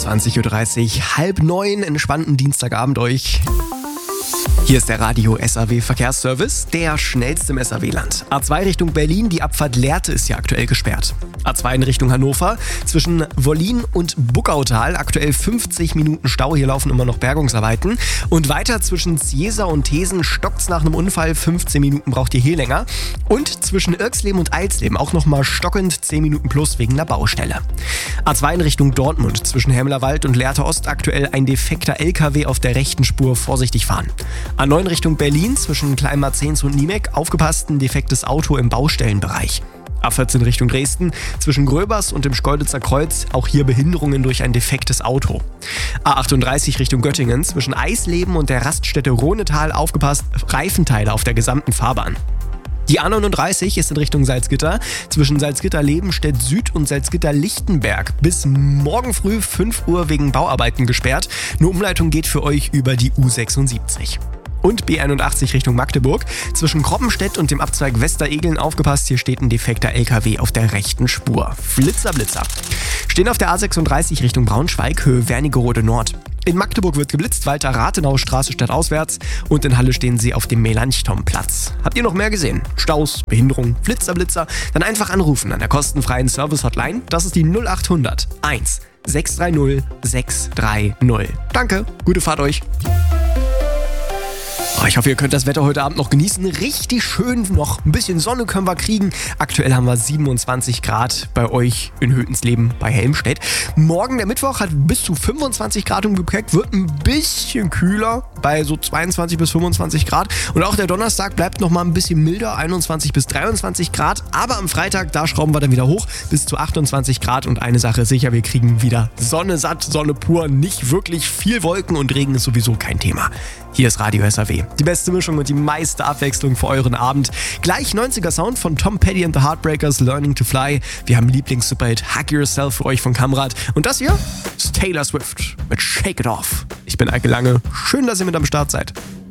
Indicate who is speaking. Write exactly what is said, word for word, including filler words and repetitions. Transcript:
Speaker 1: zwanzig Uhr dreißig, halb neun, entspannten Dienstagabend euch. Hier ist der Radio S A W Verkehrsservice, der schnellste im S A W-Land. A zwei Richtung Berlin, die Abfahrt Lehrte ist ja aktuell gesperrt. A zwei in Richtung Hannover, zwischen Wollin und Buckautal, aktuell fünfzig Minuten Stau, hier laufen immer noch Bergungsarbeiten. Und weiter zwischen Ziesa und Thesen stockt's nach einem Unfall, fünfzehn Minuten braucht ihr hier länger. Und zwischen Irksleben und Eilsleben auch nochmal stockend, zehn Minuten plus wegen einer Baustelle. A zwei in Richtung Dortmund, zwischen Hemmerwald und Lehrte Ost, aktuell ein defekter L K W auf der rechten Spur, vorsichtig fahren. A neun Richtung Berlin, zwischen Kleinmarzens und Niemek, aufgepasst, ein defektes Auto im Baustellenbereich. A vierzehn Richtung Dresden, zwischen Gröbers und dem Schkeuditzer Kreuz, auch hier Behinderungen durch ein defektes Auto. A achtunddreißig Richtung Göttingen, zwischen Eisleben und der Raststätte Rohnetal, aufgepasst, Reifenteile auf der gesamten Fahrbahn. Die A neununddreißig ist in Richtung Salzgitter, zwischen Salzgitter-Lebenstedt Süd und Salzgitter-Lichtenberg bis morgen früh fünf Uhr wegen Bauarbeiten gesperrt. Eine Umleitung geht für euch über die U sechsundsiebzig. Und B einundachtzig Richtung Magdeburg, zwischen Kroppenstedt und dem Abzweig Westeregeln, aufgepasst, hier steht ein defekter L K W auf der rechten Spur. Flitzer, Blitzer. Stehen auf der A sechsunddreißig Richtung Braunschweig, Höhe Wernigerode Nord. In Magdeburg wird geblitzt, weiter Rathenaustraße stadtauswärts, und in Halle stehen sie auf dem Melanchthon-Platz. Habt ihr noch mehr gesehen? Staus, Behinderung, Flitzer, Blitzer? Dann einfach anrufen an der kostenfreien Service-Hotline. Das ist die null acht hundert eins sechs drei null sechs drei null. Danke, gute Fahrt euch. Oh, ich hoffe, ihr könnt das Wetter heute Abend noch genießen. Richtig schön, noch ein bisschen Sonne können wir kriegen. Aktuell haben wir siebenundzwanzig Grad bei euch in Hötensleben bei Helmstedt. Morgen, der Mittwoch, hat bis zu fünfundzwanzig Grad im Gepäck, wird ein bisschen kühler bei so zweiundzwanzig bis fünfundzwanzig Grad. Und auch der Donnerstag bleibt noch mal ein bisschen milder, einundzwanzig bis dreiundzwanzig Grad. Aber am Freitag, da schrauben wir dann wieder hoch bis zu achtundzwanzig Grad. Und eine Sache ist sicher, wir kriegen wieder Sonne satt, Sonne pur, nicht wirklich viel Wolken, und Regen ist sowieso kein Thema. Hier ist Radio S A W. Die beste Mischung und die meiste Abwechslung für euren Abend. Gleich neunziger Sound von Tom Petty and the Heartbreakers, Learning to Fly. Wir haben Lieblings-Superhit Hug Yourself für euch von Kamrad. Und das hier ist Taylor Swift mit Shake It Off. Ich bin Eike Lange. Schön, dass ihr mit am Start seid.